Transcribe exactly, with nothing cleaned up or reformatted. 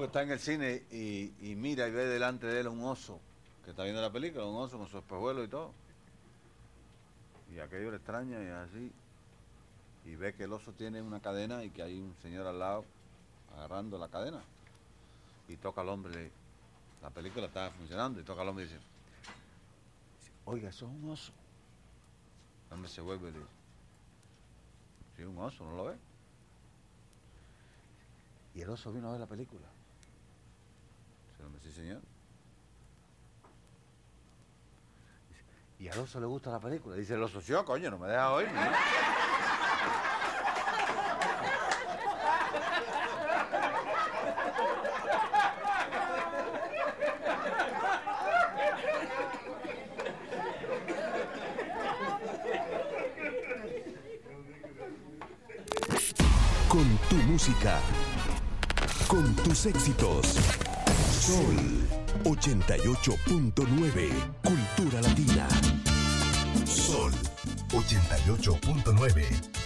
está en el cine y, y mira y ve delante de él un oso que está viendo la película, un oso con su espejuelo y todo. Y aquello le extraña y así. Y ve que el oso tiene una cadena y que hay un señor al lado agarrando la cadena. Y toca al hombre, la película está funcionando, y toca al hombre y dice, oiga, eso es un oso. El hombre se vuelve y le dice, sí, un oso, ¿no lo ve? Y el oso vino a ver la película. Dice el hombre, sí, señor. Dice, y al oso le gusta la película. Dice el oso, sí, oh, coño, no me deja oír, ¿no? Con tu música, con tus éxitos. Sol ochenta y ocho punto nueve, Cultura Latina. Sol ochenta y ocho punto nueve.